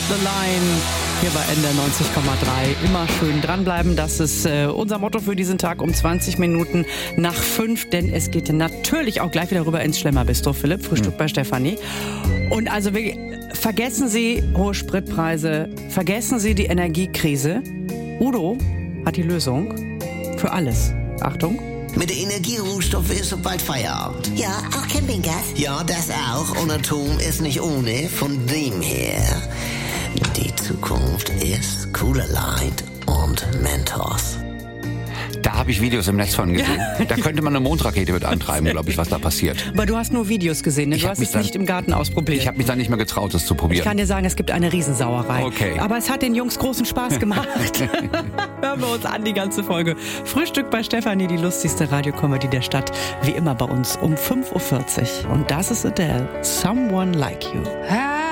the Line hier bei NDR 90,3. Immer schön dranbleiben. Das ist unser Motto für diesen Tag um 20 Minuten nach 5. Denn es geht natürlich auch gleich wieder rüber ins Schlemmerbistro, Philipp. Frühstück bei Stefanie. Und also vergessen Sie hohe Spritpreise. Vergessen Sie die Energiekrise. Udo hat die Lösung für alles. Achtung. Mit der Energierohstoffe ist so bald Feierabend. Ja, auch Campinggas? Ja, das auch. Und Atom ist nicht ohne. Von dem her, die Zukunft ist Cooler Light und Mentos. Da habe ich Videos im Netz von gesehen. Da könnte man eine Mondrakete mit antreiben, glaube ich, was da passiert. Aber du hast nur Videos gesehen, ne? Du hast es nicht im Garten ausprobiert. Ich habe mich dann nicht mehr getraut, das zu probieren. Ich kann dir sagen, es gibt eine Riesensauerei. Okay. Aber es hat den Jungs großen Spaß gemacht. Hören wir uns an, die ganze Folge. Frühstück bei Stefanie, die lustigste Radiokomödie der Stadt. Wie immer bei uns um 5.40 Uhr. Und das ist Adele, Someone Like You.